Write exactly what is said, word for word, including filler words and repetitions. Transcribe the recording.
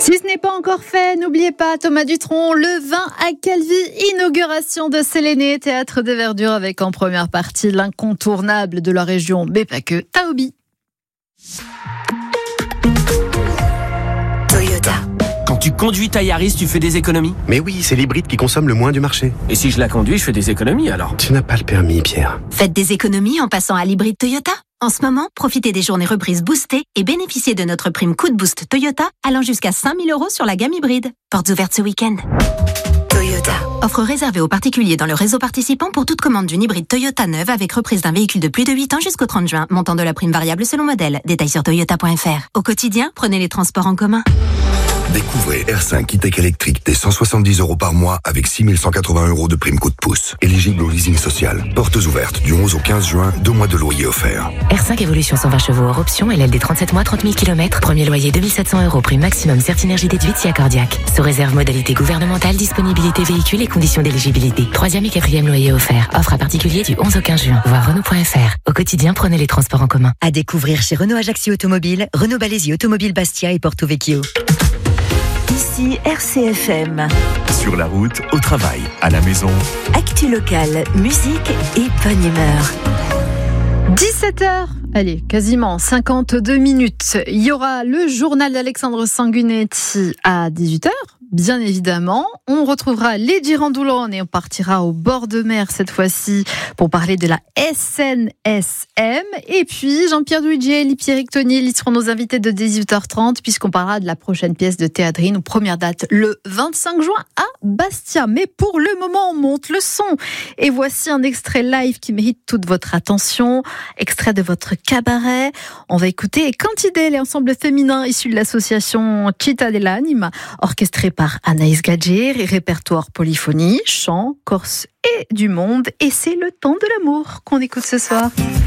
Si ce n'est pas encore fait, n'oubliez pas Thomas Dutronc, le vingt à Calvi, inauguration de Séléné, théâtre de verdure avec en première partie l'incontournable de la région, mais pas que, Taobi. Toyota. Quand tu conduis ta Yaris, tu fais des économies ? Mais oui, c'est l'hybride qui consomme le moins du marché. Et si je la conduis, je fais des économies alors ? Tu n'as pas le permis, Pierre. Faites des économies en passant à l'hybride Toyota. En ce moment, profitez des journées reprises boostées et bénéficiez de notre prime Coup de Boost Toyota allant jusqu'à cinq mille euros sur la gamme hybride. Portes ouvertes ce week-end. Toyota. Offre réservée aux particuliers dans le réseau participant pour toute commande d'une hybride Toyota neuve avec reprise d'un véhicule de plus de huit ans jusqu'au trente juin. Montant de la prime variable selon modèle. Détails sur toyota point f r. Au quotidien, prenez les transports en commun. Découvrez R cinq e-Tech électrique dès cent soixante-dix euros par mois avec six mille cent quatre-vingts euros de prime coup de pouce. Éligible au leasing social. Portes ouvertes du onze au quinze juin, deux mois de loyer offerts. R cinq Evolution cent vingt chevaux hors option, L L D trente-sept mois, trente mille kilomètres. Premier loyer deux mille sept cents euros, prime maximum Certinergie déduite si accordiaque. Sous réserve modalité gouvernementale, disponibilité véhicule et conditions d'éligibilité. Troisième et quatrième loyer offert. Offre à particulier du onze au quinze juin. Voir Renault point f r. Au quotidien, prenez les transports en commun. À découvrir chez Renault Ajaccio Automobile, Renault Balesi Automobile Bastia et Porto Vecchio. Ici R C F M. Sur la route, au travail, à la maison. Actu locale, musique et bonne humeur. dix-sept heures, allez, quasiment cinquante-deux minutes. Il y aura le journal d'Alexandre Sanguinetti à dix-huit heures. Bien évidemment, on retrouvera les Girandoulan et on partira au bord de mer cette fois-ci pour parler de la S N S M. Et puis Jean-Pierre Duigier, Pierrick Tony, ils seront nos invités de dix-huit heures trente puisqu'on parlera de la prochaine pièce de Théâtrine, aux premières dates le vingt-cinq juin à Bastia. Mais pour le moment, on monte le son. Et voici un extrait live qui mérite toute votre attention. Extrait de votre cabaret. On va écouter Cantidé, l'ensemble féminin issu de l'association Città dell'Anima, orchestré par Anaïs Gadger, et répertoire polyphonie, chant, corse et du monde. Et c'est le temps de l'amour qu'on écoute ce soir.